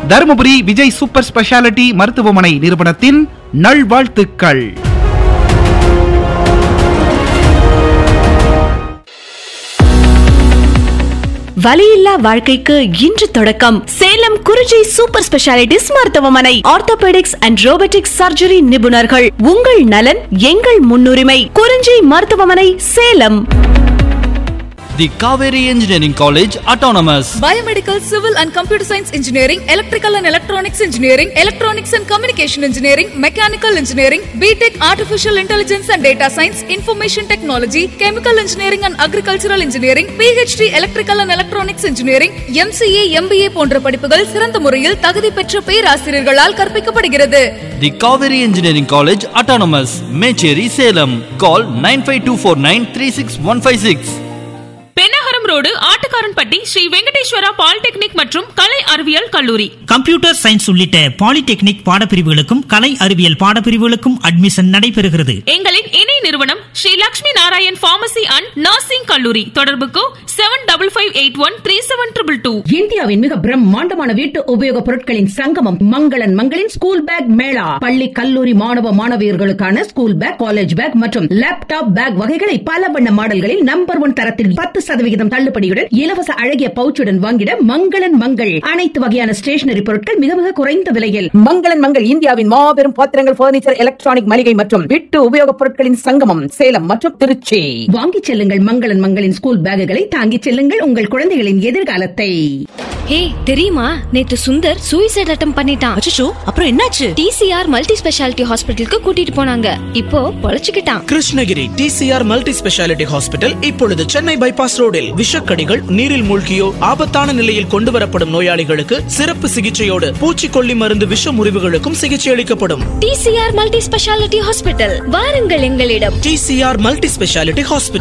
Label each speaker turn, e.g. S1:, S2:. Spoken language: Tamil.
S1: தருமபுரி விஜய் சூப்பர் ஸ்பெஷாலிட்டி மருத்துவமனை நிறுவனத்தின் நல்வாழ்த்துக்கள்.
S2: வலியில்லா வாழ்க்கைக்கு இன்று தொடக்கம். சேலம் குறிஞ்சி சூப்பர் ஸ்பெஷாலிட்டிஸ் மருத்துவமனை. ஆர்த்தோபெடிக்ஸ் அண்ட் ரோபோட்டிக்ஸ் சர்ஜரி நிபுணர்கள். உங்கள் நலன் எங்கள் முன்னுரிமை. குறிஞ்சி மருத்துவமனை, Salem.
S3: The Kaveri Engineering College Autonomous.
S4: Biomedical, Civil and Computer Science Engineering, Electrical and Electronics Engineering, Electronics and Communication Engineering, Mechanical Engineering, BTech Artificial Intelligence and Data Science, Information Technology, Chemical Engineering and Agricultural Engineering, PhD Electrical and Electronics Engineering, MCA, MBA போன்ற படிப்புகள் சிறந்த முறையில் தகுதி பெற்ற பேராசிரியர்களால் கற்பிக்கப்படுகிறது.
S3: The Kaveri Engineering College Autonomous, Mecheri, Salem. Call 9524936156.
S5: Pennagaram road, Attukaranpatti, Sri Venkateswara polytechnic மற்றும் கலை அறிவியல் கல்லூரி.
S6: கம்ப்யூட்டர் சயின்ஸ் உள்ளிட்ட பாலிடெக்னிக் பாடப்பிரிவுகளுக்கும் கலை அறிவியல் பாடப்பிரிவுகளுக்கும் அட்மிஷன் நடைபெறுகிறது.
S5: எங்களின் இணை நிறுவனம் Sri Lakshmi Narayan pharmacy and nursing கல்லூரி. தொடர்புக்கு 7558137222.
S7: இந்தியாவின் மிக பிரம்மாண்டமான வீட்டு உபயோக பொருட்களின் சங்கமம் மங்களன் மங்களின் ஸ்கூல் பேக் மேளா. பள்ளி கல்லூரி மாணவ மாணவியர்களுக்கான ஸ்கூல் பேக், காலேஜ் பேக் மற்றும் லேப்டாப் பேக் வகைகளை பல வண்ண மாடல்களில் நம்பர் 1 தரத்தில் 10% தள்ளுபடியுடன் இலவச அழகிய பவுச்சுடன் வாங்கிட மங்களன் மங்கள். அனைத்து வகையான ஸ்டேஷனரி பொருட்கள் மிக மிக குறைந்த விலையில். மங்களன் மங்கள் இந்தியாவின் மாபெரும் பாத்திரங்கள், பர்னிச்சர், எலக்ட்ரானிக் மளிகை மற்றும் வீட்டு உபயோகப் பொருட்களின் சங்கமம் சேலம் மற்றும் திருச்சி. வாங்கிச் செல்லுங்கள் மங்களன் மங்களின் ஸ்கூல் பேக்குகளை, தாங்கிச் செல்லுங்கள் உங்கள் குழந்தைகளின் எதிர்காலத்தை.
S8: ஹே, தெரியுமா நேத்து சுந்தர் சூசைட் அட்டெம்ப்ட் பண்ணிட்டான்.
S2: அச்சச்சோ, அப்புறம் என்னாச்சு?
S8: டிசிஆர் மல்டி ஸ்பெஷாலிட்டி ஹாஸ்பிட்டலுக்கு கூட்டிட்டு போனாங்க. இப்போ பொழைச்சுக்கிட்டான்.
S9: Krishnagiri TCR multi speciality hospital இப்பொழுது சென்னை பைபாஸ் ரோடில் விஷக்கடிகள், நீரில் மூழ்கியோ ஆபத்தான நிலையில் கொண்டு வரப்படும் நோயாளிகளுக்கு சிறப்பு சிகிச்சையோடு பூச்சிக்கொல்லி மருந்து, விஷ முறிவுகளுக்கும் சிகிச்சை அளிக்கப்படும்.
S8: TCR multi speciality hospital. வாருங்கள் எங்களிடம்.
S9: TCR multi speciality hospital.